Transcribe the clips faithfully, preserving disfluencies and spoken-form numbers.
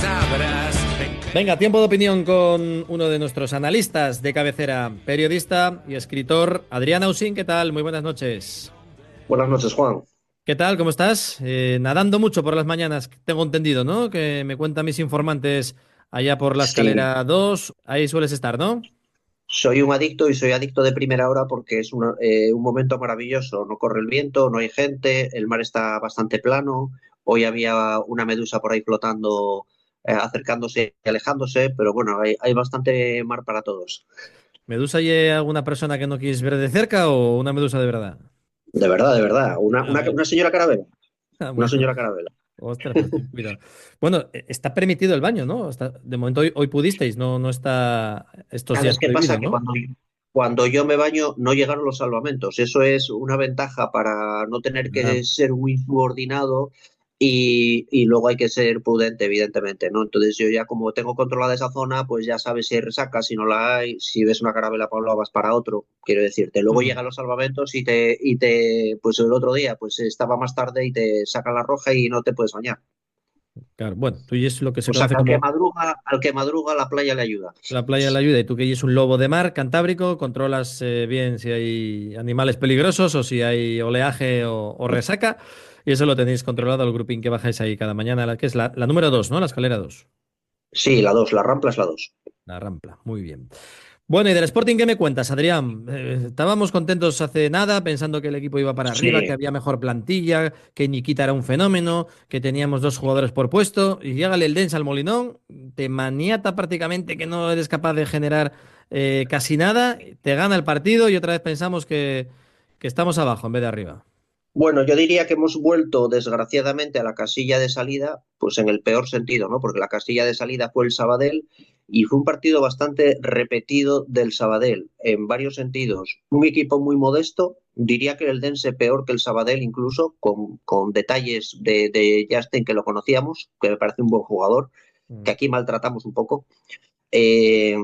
sabrás. Venga, tiempo de opinión con uno de nuestros analistas de cabecera, periodista y escritor, Adrián Ausín. ¿Qué tal? Muy buenas noches. Buenas noches, Juan. ¿Qué tal? ¿Cómo estás? Eh, nadando mucho por las mañanas, tengo entendido, ¿no? Que me cuentan mis informantes allá por la Sí, escalera dos. Ahí sueles estar, ¿no? soy un adicto y soy adicto de primera hora porque es una- eh, un momento maravilloso. No corre el viento, no hay gente, el mar está bastante plano. Hoy había una medusa por ahí flotando, eh, acercándose y alejándose, pero bueno, hay, hay bastante mar para todos. ¿Medusa y alguna persona que no quieres ver de cerca o una medusa de verdad? De verdad, de verdad. Una, Ah, una, bueno. una señora carabela. Ah, Una bueno. señora carabela. Ostras, pues ten cuidado. Bueno, e- está permitido el baño, ¿no? Está- de momento hoy, hoy pudisteis, no, no está estos días ¿Sabes qué prohibido, pasa? Que ¿no? cuando, cuando yo me baño no llegaron los salvamentos. Eso es una ventaja para no tener Ah, que ser muy subordinado y, y luego hay que ser prudente, evidentemente, ¿no? Entonces yo ya como tengo controlada esa zona, pues ya sabes si hay resaca, si no la hay, si ves una carabela para un lado vas para otro, quiero decirte. Luego mm, llegan los salvamentos y te, y te, pues el otro día, pues estaba más tarde y te sacan la roja y no te puedes bañar. claro, bueno, tú y es lo que se O sea conoce que al que como madruga, al que madruga la playa le ayuda. la playa de la ayuda y tú que es un lobo de mar, Cantábrico, controlas eh, bien si hay animales peligrosos o si hay oleaje o, o resaca y eso lo tenéis controlado el grupín que bajáis ahí cada mañana, la que es la, la número dos, ¿no? La escalera dos. Sí, la dos, la rampla es la dos. La rampla, muy bien. Bueno, y del Sporting, ¿qué me cuentas, Adrián? Eh, estábamos contentos hace nada, pensando que el equipo iba para arriba, que Sí. había mejor plantilla, que Nikita era un fenómeno, que teníamos dos jugadores por puesto, y llega el Eldense al Molinón, te maniata prácticamente que no eres capaz de generar eh, casi nada, te gana el partido y otra vez pensamos que, que estamos abajo en vez de arriba. Bueno, yo diría que hemos vuelto desgraciadamente a la casilla de salida, pues en el peor sentido, ¿no? Porque la casilla de salida fue el Sabadell y fue un partido bastante repetido del Sabadell en varios sentidos. Un equipo muy modesto, diría que el Dense peor que el Sabadell incluso, con, con detalles de, de Justin que lo conocíamos, que me parece un buen jugador, que Mm. aquí maltratamos un poco. Eh,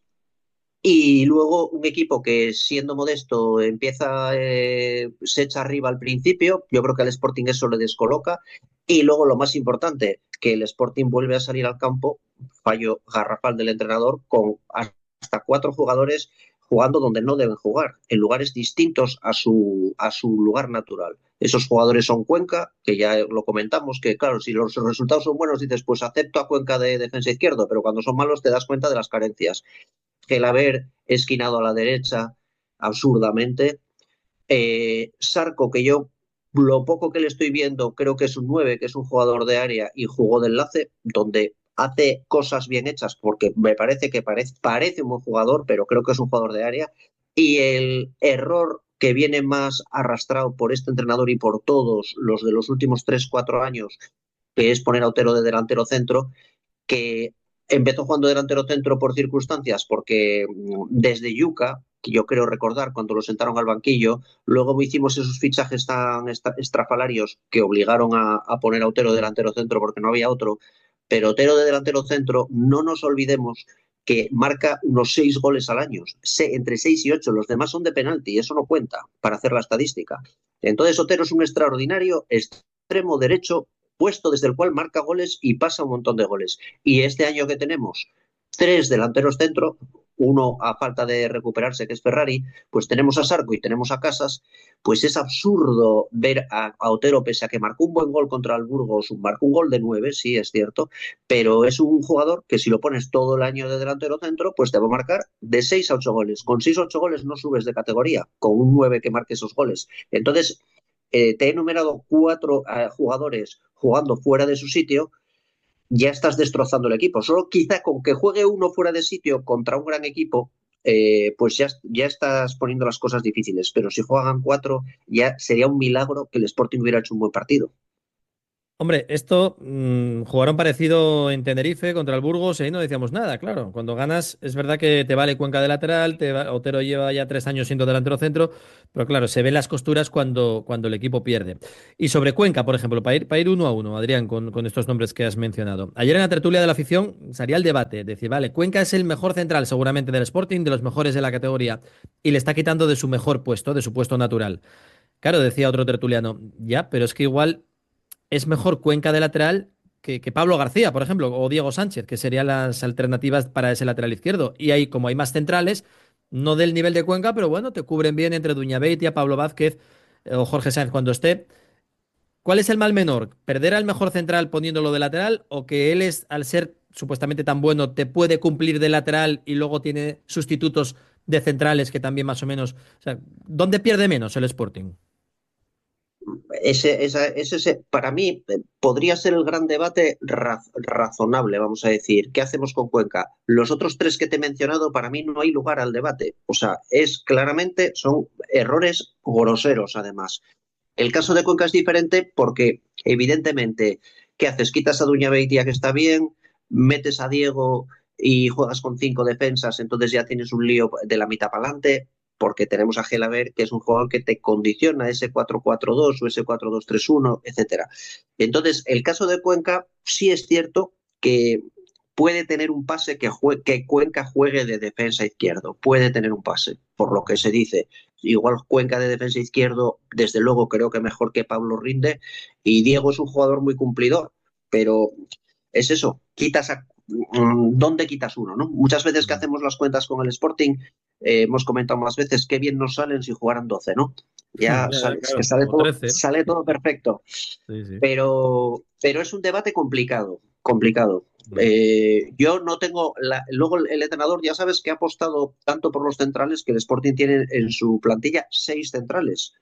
Y luego un equipo que, siendo modesto, empieza, eh, se echa arriba al principio. Yo creo que al Sporting eso le descoloca. Y luego lo más importante, que el Sporting vuelve a salir al campo, fallo garrafal del entrenador, con hasta cuatro jugadores jugando donde no deben jugar, en lugares distintos a su, a su lugar natural. Esos jugadores son Cuenca, que ya lo comentamos, que claro, si los resultados son buenos, dices, pues acepto a Cuenca de defensa izquierdo, pero cuando son malos te das cuenta de las carencias. Gelaber esquinado a la derecha, absurdamente. Eh, Sarco, que yo lo poco que le estoy viendo, creo que es un nueve, que es un jugador de área y jugó de enlace, donde hace cosas bien hechas, porque me parece que parece, parece un buen jugador, pero creo que es un jugador de área. Y el error que viene más arrastrado por este entrenador y por todos los de los últimos tres cuatro años, que es poner a Otero de delantero centro, que empezó jugando delantero centro por circunstancias, porque mm, desde Yuca, que yo creo recordar cuando lo sentaron al banquillo, luego hicimos esos fichajes tan estrafalarios que obligaron a, a poner a Otero delantero centro porque no había otro, pero Otero de delantero centro, no nos olvidemos que marca unos seis goles al año, se, entre seis y ocho, los demás son de penalti y eso no cuenta para hacer la estadística. Entonces Otero es un extraordinario extremo derecho puesto desde el cual marca goles y pasa un montón de goles. Y este año que tenemos tres delanteros centro, uno a falta de recuperarse, que es Ferrari, pues tenemos a Sarco y tenemos a Casas, pues es absurdo ver a, a Otero, pese a que marcó un buen gol contra el Burgos, marcó un gol de nueve, sí, es cierto, pero es un jugador que si lo pones todo el año de delantero centro, pues te va a marcar de seis a ocho goles. Con seis a ocho goles no subes de categoría, con un nueve que marque esos goles. Entonces, eh, te he enumerado cuatro eh, jugadores jugando fuera de su sitio, ya estás destrozando el equipo. Solo quizá con que juegue uno fuera de sitio contra un gran equipo, eh, pues ya, ya estás poniendo las cosas difíciles. Pero si juegan cuatro, ya sería un milagro que el Sporting hubiera hecho un buen partido. Hombre, esto mm, jugaron parecido en Tenerife contra el Burgos y ahí no decíamos nada, claro. Cuando ganas, es verdad que te vale Cuenca de lateral, te va- Otero lleva ya tres años siendo delantero centro, pero claro, se ven las costuras cuando, cuando el equipo pierde. Y sobre Cuenca, por ejemplo, para ir, para ir uno a uno, Adrián, con, con estos nombres que has mencionado. Ayer en la tertulia de la afición salía el debate, decir, vale, Cuenca es el mejor central seguramente del Sporting, de los mejores de la categoría, y le está quitando de su mejor puesto, de su puesto natural. Claro, decía otro tertuliano, ya, pero es que igual es mejor Cuenca de lateral, que, que Pablo García, por ejemplo, o Diego Sánchez, que serían las alternativas para ese lateral izquierdo. Y ahí, como hay más centrales, no del nivel de Cuenca, pero bueno, te cubren bien entre Duñabeitia, Pablo Vázquez eh, o Jorge Sáenz cuando esté. ¿Cuál es el mal menor? ¿Perder al mejor central poniéndolo de lateral o que él es, al ser supuestamente tan bueno, te puede cumplir de lateral y luego tiene sustitutos de centrales que también más o menos... O sea, ¿dónde pierde menos el Sporting? Ese, esa- ese, ese- para mí eh, podría ser el gran debate ra- razonable, vamos a decir. ¿Qué hacemos con Cuenca? Los otros tres que te he mencionado, para mí no hay lugar al debate. O sea, es claramente, son errores groseros, además. El caso de Cuenca es diferente porque, evidentemente, ¿qué haces? Quitas a Duña Beitia, que está bien, metes a Diego y juegas con cinco defensas, entonces ya tienes un lío de la mitad para adelante, porque tenemos a Gelaber, que es un jugador que te condiciona ese cuatro cuatro dos o ese cuatro dos tres uno, etcétera. Entonces, el caso de Cuenca sí es cierto que puede tener un pase que, jue que Cuenca juegue de defensa izquierdo, puede tener un pase, por lo que se dice. Igual Cuenca de defensa izquierdo, desde luego creo que mejor que Pablo rinde, y Diego es un jugador muy cumplidor, pero es eso, quitas a, mm, ¿dónde quitas uno? ¿No? Muchas veces que hacemos las cuentas con el Sporting, eh, hemos comentado más veces qué bien nos salen si jugaran doce, ¿no? Ya Ya, ya, sale, es que claro. sale O todo, trece. sale todo perfecto, Sí, sí. pero, pero es un debate complicado, complicado. Mm. Eh, yo no tengo, la, luego el, el entrenador ya sabes que ha apostado tanto por los centrales que el Sporting tiene en su plantilla seis centrales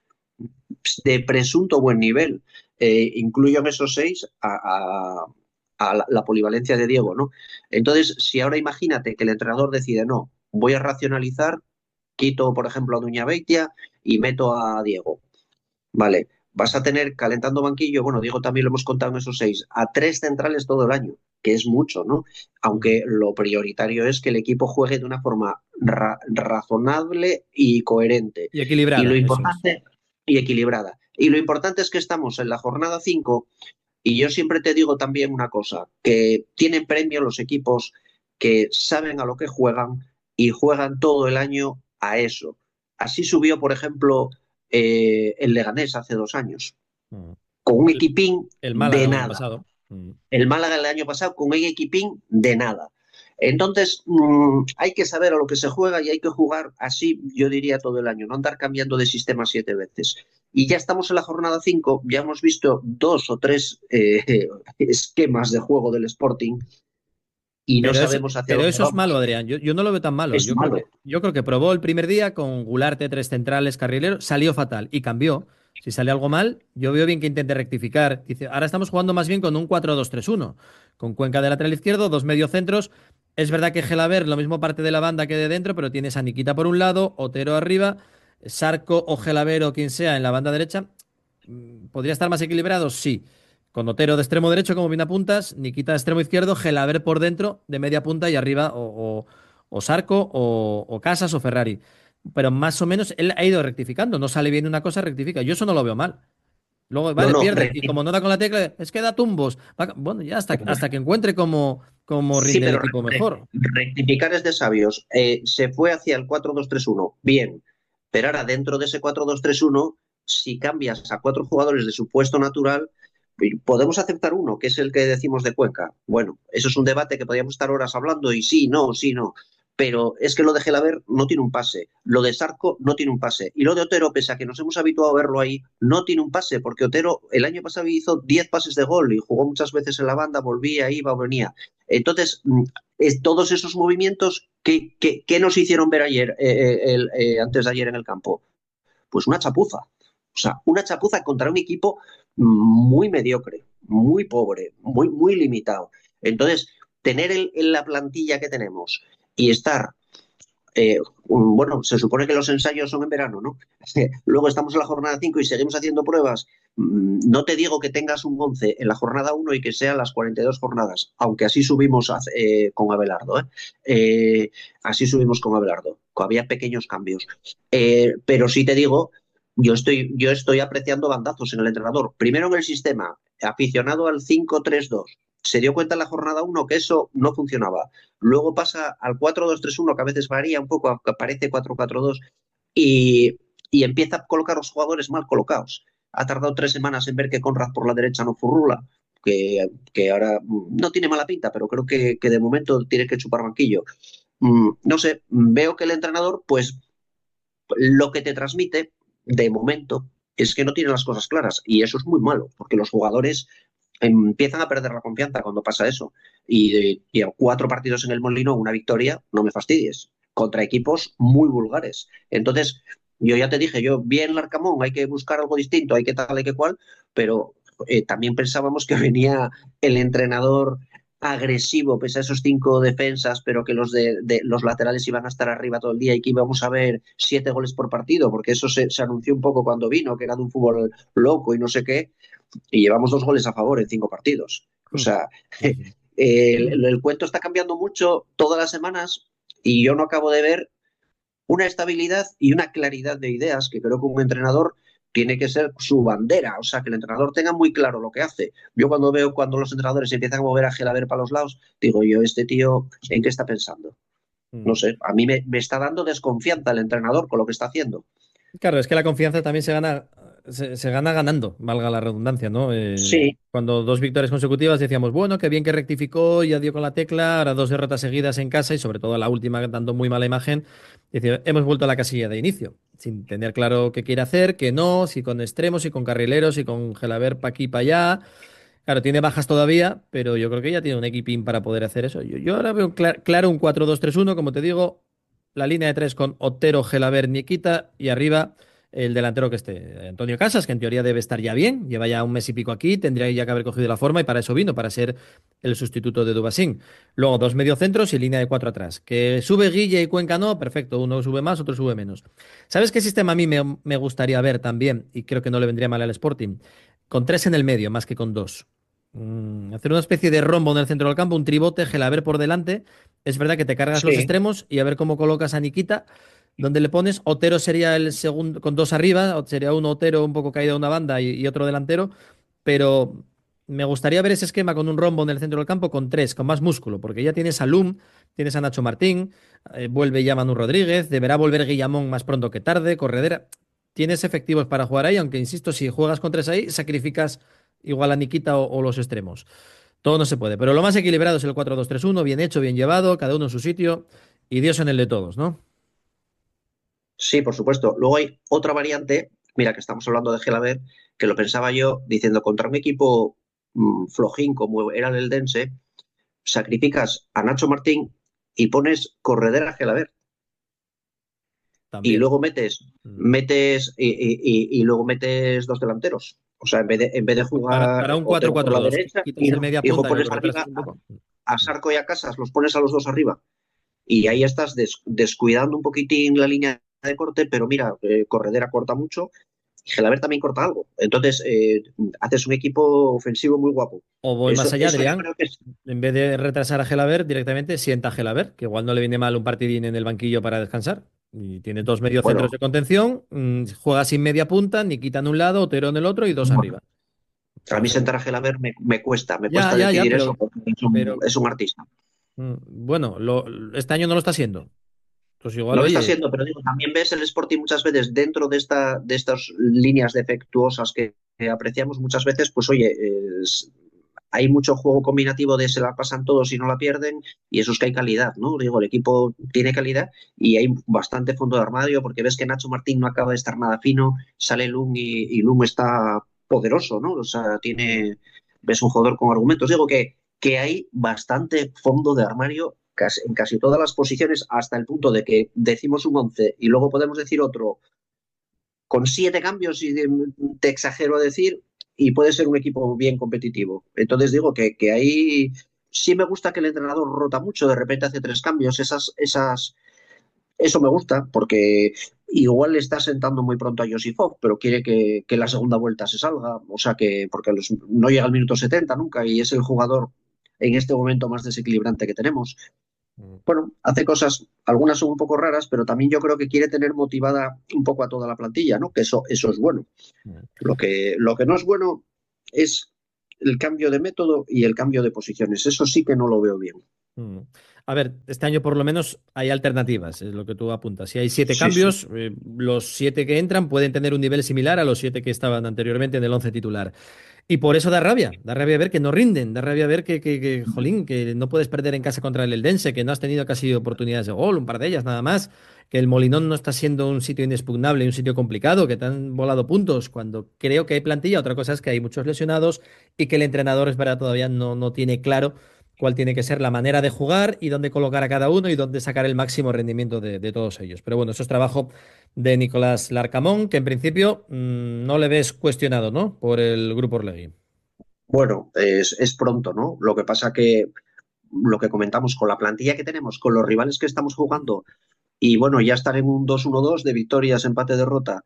de presunto buen nivel. Eh, incluyo en esos seis a, a, a la, la, polivalencia de Diego, ¿no? Entonces, si ahora imagínate que el entrenador decide, no, voy a racionalizar, quito, por ejemplo, a Duña Beitia y meto a Diego. Vale, vas a tener calentando banquillo, bueno, Diego también lo hemos contado en esos seis, a tres centrales todo el año, que es mucho, ¿no? Mm. Aunque lo prioritario es que el equipo juegue de una forma ra razonable y coherente. Y Y lo equilibrada, eso es. importante, y equilibrada. Y lo importante es que estamos en la jornada cinco y yo siempre te digo también una cosa, que tienen premio los equipos que saben a lo que juegan y juegan todo el año a eso. Así subió, por ejemplo, eh, el Leganés hace dos años, Mm. con un El, equipín el Málaga de el año nada. pasado. Mm. El Málaga el año pasado con un equipín de nada. Entonces, mmm, hay que saber a lo que se juega y hay que jugar así, yo diría, todo el año, no andar cambiando de sistema siete veces. Y ya estamos en la jornada cinco, ya hemos visto dos o tres eh, esquemas de juego del Sporting y no Pero eso, sabemos hacia pero dónde eso es malo, vamos. Adrián. Yo, yo no lo veo tan malo. Es Yo creo malo. que, yo creo que probó el primer día con Gularte, tres centrales, carrilero, salió fatal y cambió. Si sale algo mal, yo veo bien que intente rectificar. Dice, ahora estamos jugando más bien con un cuatro dos tres uno, con Cuenca de lateral izquierdo, dos mediocentros. Es verdad que Gelaber, lo mismo parte de la banda que de dentro, pero tienes a Nikita por un lado, Otero arriba, Sarco o Gelaber o quien sea en la banda derecha. Mm, ¿Podría estar más equilibrado? Sí. Con Otero de extremo derecho como bien apuntas, Nikita de extremo izquierdo, Gelaber por dentro de media punta y arriba o, o, o Sarco o, o Casas o Ferrari. Pero más o menos él ha ido rectificando. No sale bien una cosa, rectifica. Yo eso no lo veo mal. Luego, No, vale, no, pierde. Y como no da con la tecla, es que da tumbos. Va- Bueno, ya hasta, hasta que encuentre cómo, cómo sí, rinde el pero equipo mejor. rectificar es de sabios. Eh, se fue hacia el cuatro dos tres uno, bien, pero ahora dentro de ese cuatro dos tres uno, si cambias a cuatro jugadores de su puesto natural, podemos aceptar uno, que es el que decimos de Cuenca. Bueno, eso es un debate que podríamos estar horas hablando y sí, no, sí, no. Pero es que lo de Gelaber no tiene un pase, lo de Sarco no tiene un pase. Y lo de Otero, pese a que nos hemos habituado a verlo ahí, no tiene un pase, porque Otero el año pasado hizo diez pases de gol y jugó muchas veces en la banda, volvía, iba, venía. Entonces, es, todos esos movimientos, ¿qué, qué, qué nos hicieron ver ayer, eh, el, eh, antes de ayer en el campo? Pues una chapuza. O sea, una chapuza contra un equipo muy mediocre, muy pobre, muy, muy limitado. Entonces, tener el, en la plantilla que tenemos y estar, eh, bueno, se supone que los ensayos son en verano, ¿no? Luego estamos en la jornada cinco y seguimos haciendo pruebas. No te digo que tengas un once en la jornada uno y que sean las cuarenta y dos jornadas, aunque así subimos eh, con Abelardo, ¿eh? Eh, así subimos con Abelardo, había pequeños cambios. Eh, pero sí te digo, yo estoy, yo estoy apreciando bandazos en el entrenador. Primero en el sistema, aficionado al cinco tres dos. Se dio cuenta en la jornada uno que eso no funcionaba. Luego pasa al cuatro dos tres uno, que a veces varía un poco, que parece cuatro cuatro dos, y, y empieza a colocar los jugadores mal colocados. Ha tardado tres semanas en ver que Conrad por la derecha no furrula. que, que ahora mm, no tiene mala pinta, pero creo que, que de momento tiene que chupar banquillo. Mm, no sé, veo que el entrenador, pues lo que te transmite de momento es que no tiene las cosas claras y eso es muy malo, porque los jugadores empiezan a perder la confianza cuando pasa eso. Y, y a cuatro partidos en el Molino, una victoria, no me fastidies, contra equipos muy vulgares. Entonces, yo ya te dije, yo vi en el Arcamón, hay que buscar algo distinto, hay que tal, hay que cual, pero eh, también pensábamos que venía el entrenador agresivo, pese a esos cinco defensas, pero que los de, de, los laterales iban a estar arriba todo el día y que íbamos a ver siete goles por partido, porque eso se, se anunció un poco cuando vino, que era de un fútbol loco y no sé qué, y llevamos dos goles a favor en cinco partidos. O Mm. sea, Sí, sí. el, el cuento está cambiando mucho todas las semanas y yo no acabo de ver una estabilidad y una claridad de ideas que creo que un entrenador tiene que ser su bandera, o sea, que el entrenador tenga muy claro lo que hace. Yo cuando veo cuando los entrenadores empiezan a mover a Gelaber para los lados, digo yo, este tío, ¿en qué está pensando? No Mm. sé, a mí me, me está dando desconfianza el entrenador con lo que está haciendo. Claro, es que la confianza también se gana, se, se gana ganando, valga la redundancia, ¿no? Eh, Sí, cuando dos victorias consecutivas decíamos, bueno, qué bien que rectificó, ya dio con la tecla, ahora dos derrotas seguidas en casa y sobre todo la última dando muy mala imagen. Dice, hemos vuelto a la casilla de inicio, sin tener claro qué quiere hacer, qué no, si con extremos, si con carrileros, si con Gelaber pa' aquí, pa' allá. Claro, tiene bajas todavía, pero yo creo que ya tiene un equipín para poder hacer eso. Yo, yo ahora veo cla- claro un cuatro dos tres uno, como te digo, la línea de tres con Otero, Gelaber, Niquita y arriba el delantero que esté, Antonio Casas, que en teoría debe estar ya bien, lleva ya un mes y pico aquí, tendría ya que haber cogido la forma y para eso vino, para ser el sustituto de Dubasín. Luego dos mediocentros y línea de cuatro atrás. Que sube Guille y Cuenca no, perfecto, uno sube más, otro sube menos. ¿Sabes qué sistema a mí me, me gustaría ver también? Y creo que no le vendría mal al Sporting. Con tres en el medio, más que con dos. Mm, hacer una especie de rombo en el centro del campo, un tribote, Gelaber por delante. Es verdad que te cargas los sí. extremos y a ver cómo colocas a Nikita. ¿Dónde le pones? Otero sería el segundo, con dos arriba, o sería un Otero un poco caído a una banda y, y otro delantero. Pero me gustaría ver ese esquema con un rombo en el centro del campo con tres, con más músculo, porque ya tienes a Lum, tienes a Nacho Martín, eh, vuelve ya Manu Rodríguez, deberá volver Guillamón más pronto que tarde, Corredera. Tienes efectivos para jugar ahí, aunque insisto, si juegas con tres ahí, sacrificas igual a Nikita o, o los extremos. Todo no se puede, pero lo más equilibrado es el cuatro dos tres uno, bien hecho, bien llevado, cada uno en su sitio y Dios en el de todos, ¿no? Sí, por supuesto. Luego hay otra variante, mira que estamos hablando de Gelaber, que lo pensaba yo diciendo contra un equipo mm, flojín como era el Eldense, sacrificas a Nacho Martín y pones corredera a Gelaber y También. luego metes, Mm. metes y, y- y- y luego metes dos delanteros. O sea, en vez de, en vez de Para, jugar para un cuatro Otero por cuatro la dos derecha quitas y, el media y luego punta que pones lo arriba retrasas un poco. a Mm. Sarco y a Casas, los pones a los dos arriba. Y ahí estás des- descuidando un poquitín la línea de corte, pero mira, eh, Corredera corta mucho y Gelaber también corta algo. Entonces, eh, haces un equipo ofensivo muy guapo. O voy más Eso, allá, eso yo Adrián. creo que es. En vez de retrasar a Gelaber, directamente sienta a Gelaber, que igual no le viene mal un partidín en el banquillo para descansar. Y tiene dos mediocentros Bueno, de contención, mm, juega sin media punta, ni quita en un lado, Otero en el otro y dos arriba. a Por mí ejemplo. sentar a Gelaber me, me cuesta, me Ya, cuesta ya, ya, decidir eso pero, porque es un, pero es un artista. mm, bueno, lo- este año no lo está haciendo. Pues igual, No lo está oye, haciendo, pero digo, también ves el Sporting muchas veces dentro de, esta, de estas líneas defectuosas que, que apreciamos muchas veces, pues oye, es- hay mucho juego combinativo de se la pasan todos y no la pierden, y eso es que hay calidad, ¿no? Digo, el equipo tiene calidad y hay bastante fondo de armario, porque ves que Nacho Martín no acaba de estar nada fino, sale Lung y, y Lung está poderoso, ¿no? O sea, mm, tiene, ves un jugador con argumentos. Digo que, que hay bastante fondo de armario casi- en casi todas las posiciones, hasta el punto de que decimos un once y luego podemos decir otro con siete cambios, y te exagero a decir, y puede ser un equipo bien competitivo. Entonces digo que, que ahí sí me gusta que el entrenador rota mucho, de repente hace tres cambios, esas, esas, eso me gusta, porque igual le está sentando muy pronto a Josifov, pero quiere que, que la segunda vuelta se salga, o sea que, porque los, no llega al minuto setenta nunca, y es el jugador en este momento más desequilibrante que tenemos. mm, Bueno, hace cosas, algunas son un poco raras, pero también yo creo que quiere tener motivada un poco a toda la plantilla, ¿no? Que eso, eso es bueno. mm. Lo que, lo que no es bueno es el cambio de método y el cambio de posiciones. Eso sí que no lo veo bien. Mm. A ver, este año por lo menos hay alternativas, es lo que tú apuntas. Si hay siete Sí, sí. cambios, eh, los siete que entran pueden tener un nivel similar a los siete que estaban anteriormente en el once titular. Y por eso da rabia, da rabia ver que no rinden, da rabia ver que, que, que, jolín, que no puedes perder en casa contra el Eldense, que no has tenido casi oportunidades de gol, un par de ellas nada más, que el Molinón no está siendo un sitio inexpugnable, un sitio complicado, que te han volado puntos, cuando creo que hay plantilla. Otra cosa es que hay muchos lesionados y que el entrenador, es verdad, todavía no, no tiene claro cuál tiene que ser la manera de jugar y dónde colocar a cada uno y dónde sacar el máximo rendimiento de, de todos ellos. Pero bueno, eso es trabajo de Nicolás Larcamón, que en principio mmm, no le ves cuestionado, ¿no? Por el Grupo Orlegui. Bueno, es, es pronto, ¿no? Lo que pasa que lo que comentamos con la plantilla que tenemos, con los rivales que estamos jugando, y bueno, ya estar en un dos uno dos de victorias, empate, derrota,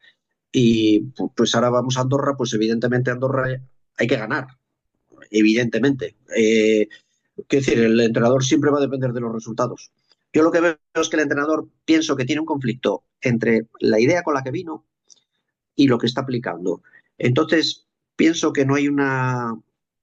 y pu- pues ahora vamos a Andorra, pues evidentemente Andorra hay que ganar, evidentemente. Eh, quiero decir, el entrenador siempre va a depender de los resultados. Yo lo que veo es que el entrenador pienso que tiene un conflicto entre la idea con la que vino y lo que está aplicando. Entonces, pienso que no hay una,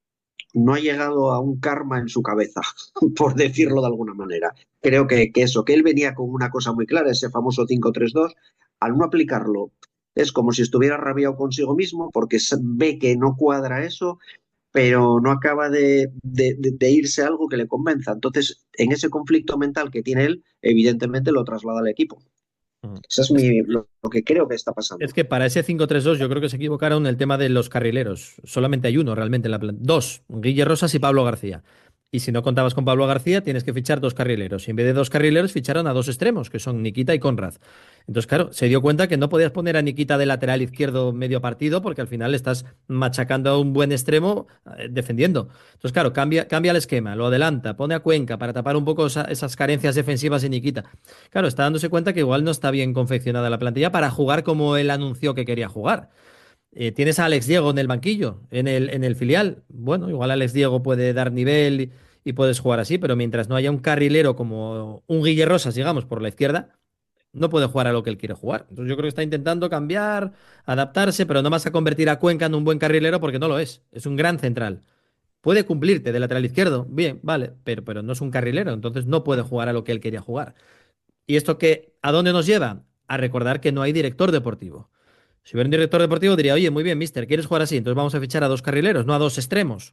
no ha llegado a un karma en su cabeza, por decirlo de alguna manera. Creo que, que eso, que él venía con una cosa muy clara, ese famoso cinco tres dos, al no aplicarlo, es como si estuviera rabiado consigo mismo porque ve que no cuadra eso, pero no acaba de, de, de, de irse a algo que le convenza. Entonces, en ese conflicto mental que tiene él, evidentemente lo traslada al equipo. Mm. Eso es Es mi, lo, lo que creo que está Es pasando. que para ese cinco tres dos yo creo que se equivocaron en el tema de los carrileros. Solamente hay uno realmente en la planta. Dos, Guille Rosas y Pablo García. Y si no contabas con Pablo García, tienes que fichar dos carrileros. Y en vez de dos carrileros, ficharon a dos extremos, que son Nikita y Conrad. Entonces, claro, se dio cuenta que no podías poner a Nikita de lateral izquierdo medio partido, porque al final estás machacando a un buen extremo eh, defendiendo. Entonces, claro, cambia, cambia el esquema, lo adelanta, pone a Cuenca para tapar un poco esa- esas carencias defensivas de Nikita. Claro, está dándose cuenta que igual no está bien confeccionada la plantilla para jugar como él anunció que quería jugar. Eh, tienes a Alex Diego en el banquillo, en el, en el filial. Bueno, igual Alex Diego puede dar nivel y, y puedes jugar así, pero mientras no haya un carrilero como un Guille Rosas, digamos, por la izquierda, no puede jugar a lo que él quiere jugar. Entonces yo creo que está intentando cambiar, adaptarse, pero no vas a convertir a Cuenca en un buen carrilero porque no lo es. Es un gran central. Puede cumplirte de lateral izquierdo, bien, vale, pero, pero no es un carrilero, entonces no puede jugar a lo que él quería jugar. ¿Y esto qué, a dónde nos lleva? A recordar que no hay director deportivo. Si hubiera un director deportivo diría, oye, muy bien, mister, ¿quieres jugar así? Entonces vamos a fichar a dos carrileros, no a dos extremos.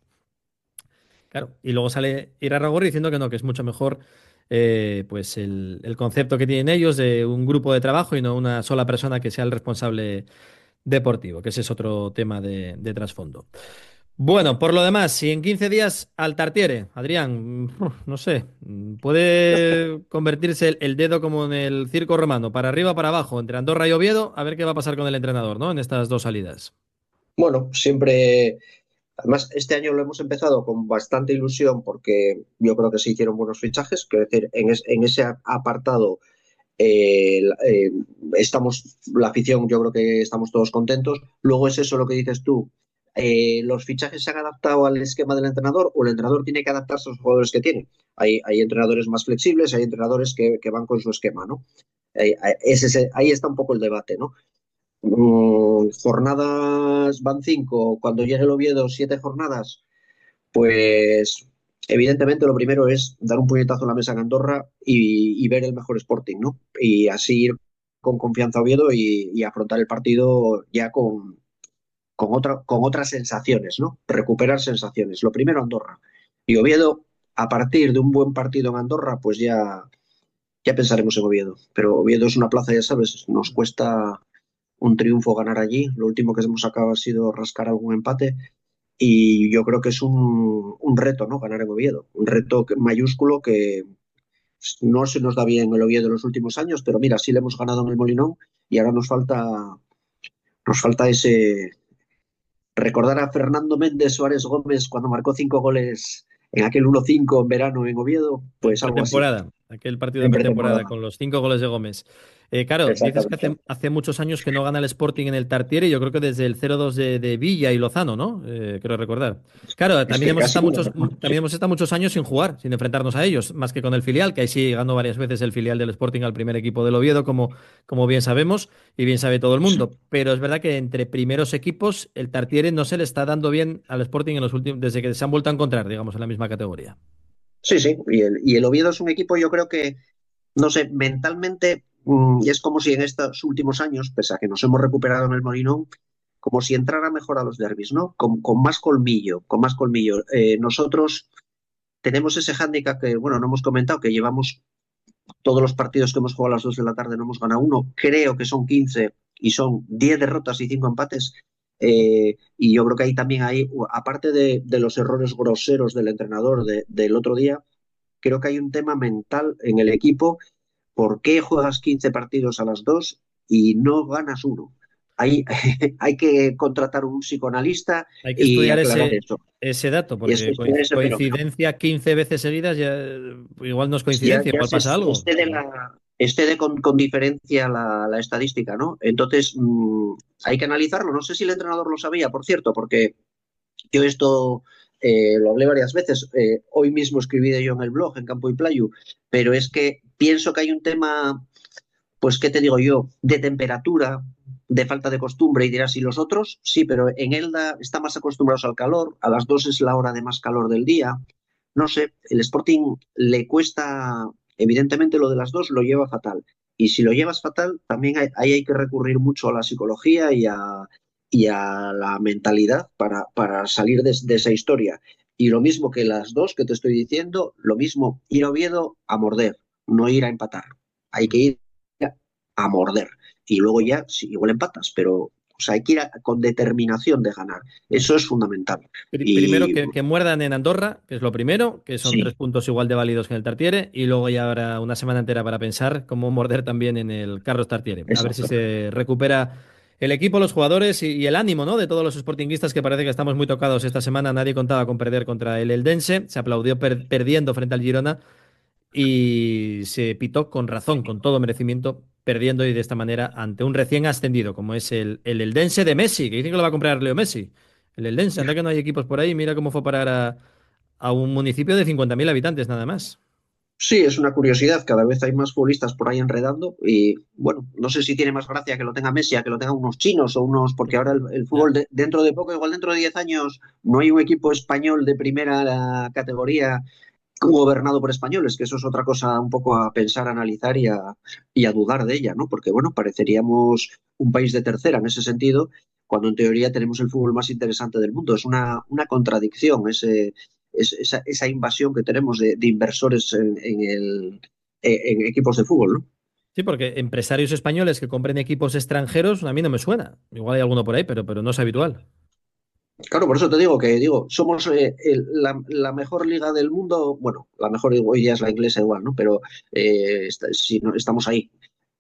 Claro, y luego sale Irarrágorri diciendo que no, que es mucho mejor eh, pues el, el concepto que tienen ellos de un grupo de trabajo y no una sola persona que sea el responsable deportivo, que ese es otro tema de, de trasfondo. Bueno, por lo demás, si en quince días al Tartiere, Adrián, mm, uf, no sé, mm, puede convertirse el, el dedo como en el circo romano, para arriba, para abajo, entre Andorra y Oviedo, a ver qué va a pasar con el entrenador, ¿no? En estas dos salidas. Bueno, siempre. Además, este año lo hemos empezado con bastante ilusión porque yo creo que se hicieron buenos fichajes. Quiero decir, en, es- en ese apartado eh, la- eh, estamos, la afición, yo creo que estamos todos contentos. Luego es eso lo que dices tú. Eh, ¿los fichajes se han adaptado al esquema del entrenador o el entrenador tiene que adaptarse a los jugadores que tiene? Hay, hay entrenadores más flexibles, hay entrenadores que, que van con su esquema, ¿no? Eh, eh, ese es el- ahí está un poco el debate, ¿no? Mm, jornadas van cinco, cuando llegue el Oviedo, siete jornadas, pues evidentemente lo primero es dar un puñetazo en la mesa en Andorra y, y ver el mejor Sporting, ¿no? Y así ir con confianza a Oviedo y, y afrontar el partido ya con, con, otra, con otras sensaciones, ¿no? Recuperar sensaciones. Lo primero Andorra. Y Oviedo, a partir de un buen partido en Andorra, pues ya, ya pensaremos en Oviedo. Pero Oviedo es una plaza, ya sabes, nos cuesta un triunfo ganar allí. Lo último que hemos sacado ha sido rascar algún empate y yo creo que es un, un reto, ¿no? Ganar en Oviedo. Un reto que- mayúsculo que no se nos da bien el Oviedo en los últimos años, pero mira, sí le hemos ganado en el Molinón y ahora nos falta, nos falta ese recordar a Fernando Méndez Suárez Gómez cuando marcó cinco goles en aquel uno cinco en verano en Oviedo, En pues algo así, pretemporada, aquel partido de en pretemporada pretemporada. con los cinco goles de Gómez. Eh, claro, dices que Exactamente. hace, hace muchos años que no gana el Sporting en el Tartiere, yo creo que desde el cero dos de, de Villa y Lozano, ¿no? Eh, creo recordar. Claro, Es también que hemos casi estado una. muchos, también hemos estado muchos años sin jugar, sin enfrentarnos a ellos, más que con el filial, que ahí sí ganó varias veces el filial del Sporting al primer equipo del Oviedo, como, como bien sabemos y bien sabe todo el mundo. Pero es verdad que entre primeros equipos, el Tartiere no se le está dando bien al Sporting en los últimos, desde que se han vuelto a encontrar, digamos, en la misma categoría. Sí, sí, y el, y el Oviedo es un equipo, yo creo que, no sé, mentalmente mm, es como si en estos últimos años, pese a que nos hemos recuperado en el Molinón, como si entrara mejor a los derbis, ¿no? Con, con más colmillo, con más colmillo. Eh, nosotros tenemos ese hándicap que, bueno, no hemos comentado, que llevamos todos los partidos que hemos jugado a las dos de la tarde, no hemos ganado uno, creo que son quince y son diez derrotas y cinco empates. Eh, y yo creo que ahí también hay, aparte de, de los errores groseros del entrenador de, del otro día, creo que hay un tema mental en el equipo. ¿Por qué juegas quince partidos a las dos y no ganas uno? Hay, hay que contratar un psicoanalista Hay que y estudiar aclarar ese, eso. ese dato, Y es que porque esto es coinc- ese fenómeno. coincidencia quince veces seguidas ya eh, igual no es Ya, coincidencia, ya igual se pasa algo. excede, la, excede con, con diferencia la, la estadística, ¿no? Entonces, mmm, hay que analizarlo. No sé si el entrenador lo sabía, por cierto, porque yo esto eh, lo hablé varias veces. Eh, hoy mismo escribí de ello en el blog, en Campo y Playu, pero es que pienso que hay un tema, pues, ¿qué te digo yo? De temperatura, de falta de costumbre, y dirás, ¿y los otros? Sí, pero en Elda están más acostumbrados al calor, a las dos es la hora de más calor del día. No sé, el Sporting le cuesta, evidentemente lo de las dos lo lleva fatal. Y si lo llevas fatal, también hay, ahí hay que recurrir mucho a la psicología y a, y a la mentalidad para, para salir de, de esa historia. Y lo mismo que las dos que te estoy diciendo, lo mismo ir a Oviedo a morder, no ir a empatar. Hay que ir a morder. Y luego ya, sí, igual empatas, pero o sea, hay que ir a- con determinación de ganar. Bueno, Eso es fundamental. pri- primero Y que, que muerdan en Andorra, que es lo primero, que son tres sí, puntos igual de válidos que en el Tartiere, y luego ya habrá una semana entera para pensar cómo morder también en el Carlos Tartiere. A ver si exacto. se recupera el equipo, los jugadores y, y el ánimo, ¿no? De todos los sportinguistas que parece que estamos muy tocados esta semana. Nadie contaba con perder contra el Eldense, se aplaudió per- perdiendo frente al Girona. Y se pitó con razón, con todo merecimiento, perdiendo y de esta manera ante un recién ascendido, como es el, el Eldense de Messi, que dicen que lo va a comprar Leo Messi. El Eldense, anda que no hay equipos por ahí, mira cómo fue a parar a, a un municipio de cincuenta mil habitantes nada más. Sí, es una curiosidad. Cada vez hay más futbolistas por ahí enredando y bueno, no sé si tiene más gracia que lo tenga Messi a que lo tengan unos chinos o unos, porque ahora el, el Ya. fútbol de- dentro de poco, igual dentro de diez años, no hay un equipo español de primera categoría gobernado por españoles, que eso es otra cosa un poco a pensar, a analizar y a, y a dudar de ella, ¿no? Porque bueno, pareceríamos un país de tercera en ese sentido, cuando en teoría tenemos el fútbol más interesante del mundo. Es una, una contradicción ese, es- esa, esa invasión que tenemos de, de inversores en, en el, en equipos de fútbol, ¿no? Sí, porque empresarios españoles que compren equipos extranjeros, a mí no me suena. Igual hay alguno por ahí, pero, pero no es habitual. Claro, por eso te digo que digo, somos eh, el- la, la mejor liga del mundo, bueno, la mejor hoy ya es la inglesa igual, ¿no? Pero eh, está- si no, estamos ahí.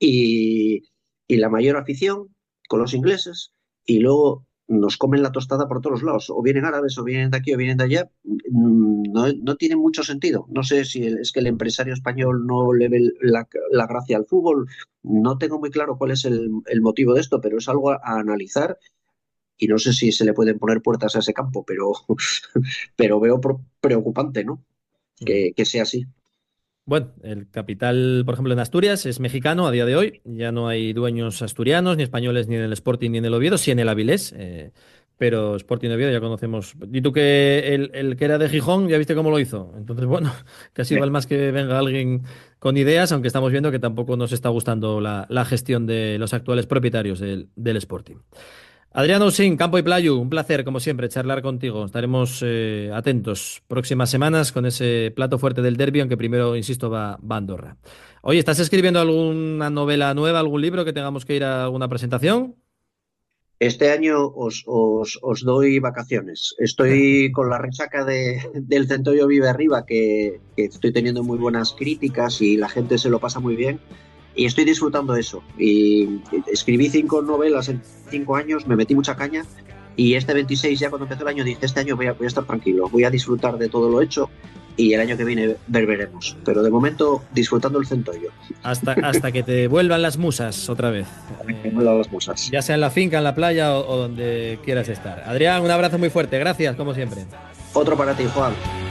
Y, y la mayor afición con los ingleses y luego nos comen la tostada por todos lados. O vienen árabes, o vienen de aquí, o vienen de allá. Mm, No, no tiene mucho sentido. No sé si el- es que el empresario español no le ve la, la gracia al fútbol. No tengo muy claro cuál es el, el motivo de esto, pero es algo a a analizar y no sé si se le pueden poner puertas a ese campo, pero, pero veo pro- preocupante, ¿no? Mm. Que, que sea así. Bueno, el capital, por ejemplo, en Asturias es mexicano a día de hoy. Ya no hay dueños asturianos, ni españoles, ni en el Sporting, ni en el Oviedo, sí en el Avilés. Eh, pero Sporting y Oviedo ya conocemos. Y tú que el, el que era de Gijón, ya viste cómo lo hizo. Entonces, bueno, casi vale más que venga alguien con ideas, aunque estamos viendo que tampoco nos está gustando la, la gestión de los actuales propietarios del, del Sporting. Adrián Ousín, Campo y Playu, un placer, como siempre, charlar contigo. Estaremos eh, atentos próximas semanas con ese plato fuerte del derbi, aunque primero, insisto, va, va a Andorra. Oye, ¿estás escribiendo alguna novela nueva, algún libro que tengamos que ir a alguna presentación? Este año os, os, os doy vacaciones. Estoy con la resaca de, del Centollo Vive Arriba, que, que estoy teniendo muy buenas críticas y la gente se lo pasa muy bien. Y estoy disfrutando eso. Y escribí cinco novelas en cinco años, me metí mucha caña. Y este veintiséis, ya cuando empezó el año, dije, este año voy a, voy a estar tranquilo, voy a disfrutar de todo lo hecho y el año que viene ver, veremos. Pero de momento, disfrutando el centollo. Hasta, hasta que te vuelvan las musas otra vez. Que me Eh, he dado las musas. ya sea en la finca, en la playa o, o donde quieras estar. Adrián, un abrazo muy fuerte. Gracias, como siempre. Otro para ti, Juan.